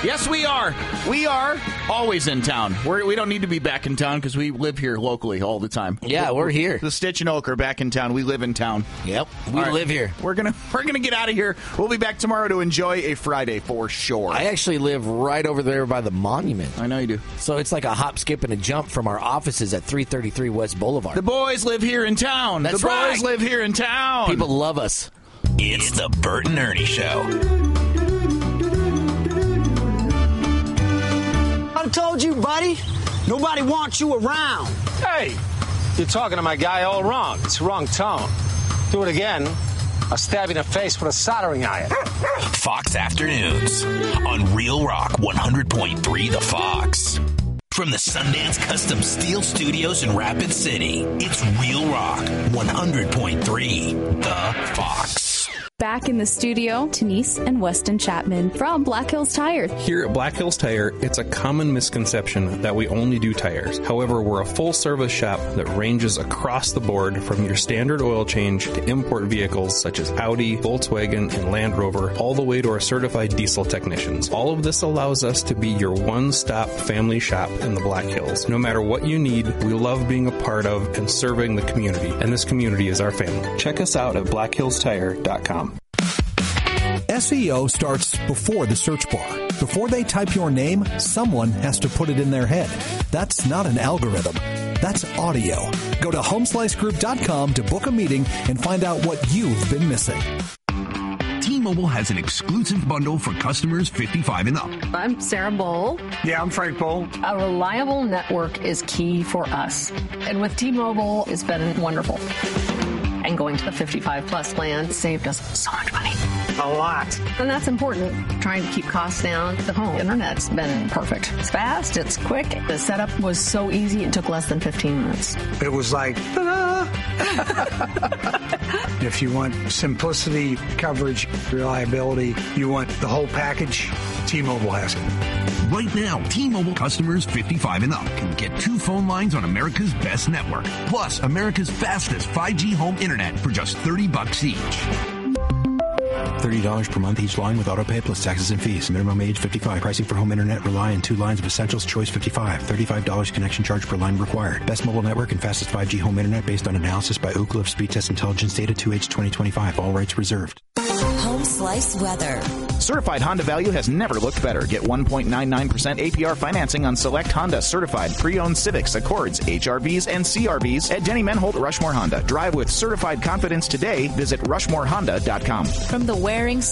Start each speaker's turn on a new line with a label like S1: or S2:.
S1: Yes, we are. We are always in town. We don't need to be back in town because we live here locally all the time.
S2: Yeah, we're here.
S1: The Stitch and Oak are back in town. We live in town.
S2: Yep, we live here.
S1: We're gonna get out of here. We'll be back tomorrow to enjoy a Friday for sure.
S2: I actually live right over there by the monument.
S1: I know you do.
S2: So it's like a hop, skip, and a jump from our offices at 333 West Boulevard.
S1: The boys live here in town.
S2: That's
S1: the
S2: right.
S1: boys live here in town.
S2: People love us.
S3: It's the Bert and Ernie Show.
S4: I told you, buddy. Nobody wants you around.
S5: Hey, you're talking to my guy all wrong. It's the wrong tone. Do it again, I'll stab you in the face with a soldering iron.
S3: Fox Afternoons on Real Rock 100.3 The Fox. From the Sundance Custom Steel Studios in Rapid City, it's Real Rock 100.3 The Fox.
S6: Back in the studio, Denise and Weston Chapman from Black Hills Tire.
S7: Here at Black Hills Tire, it's a common misconception that we only do tires. However, we're a full-service shop that ranges across the board from your standard oil change to import vehicles such as Audi, Volkswagen, and Land Rover, all the way to our certified diesel technicians. All of this allows us to be your one-stop family shop in the Black Hills. No matter what you need, we love being a part of and serving the community, and this community is our family. Check us out at blackhillstire.com.
S8: SEO starts before the search bar. Before they type your name, someone has to put it in their head. That's not an algorithm. That's audio. Go to homeslicegroup.com to book a meeting and find out what you've been missing.
S9: T-Mobile has an exclusive bundle for customers 55 and up.
S10: I'm Sarah Bowl.
S5: Yeah, I'm Frank Bowl.
S10: A reliable network is key for us. And with T-Mobile, it's been wonderful. And going to the 55 plus plan saved us so much money.
S5: A lot.
S10: And that's important. Trying to keep costs down. The home internet's been perfect. It's fast. It's quick. The setup was so easy. It took less than 15 minutes.
S5: It was like, ta-da! If you want simplicity, coverage, reliability, you want the whole package, T-Mobile has it.
S9: Right now, T-Mobile customers 55 and up can get 2 phone lines on America's best network, plus America's fastest 5G home internet for just $30 each.
S11: $30 per month each line with autopay plus taxes and fees. Minimum age 55. Pricing for home internet rely on 2 lines of Essentials Choice 55. $35 connection charge per line required. Best mobile network and fastest 5G home internet based on analysis by Ookla of Speed Test Intelligence data 2H 2025. All rights reserved.
S12: Home Slice Weather.
S1: Certified Honda value has never looked better. Get 1.99% APR financing on select Honda certified pre-owned Civics, Accords, HRVs, and CRVs at Denny Menholt Rushmore Honda. Drive with certified confidence today. Visit rushmorehonda.com.
S6: From the Waring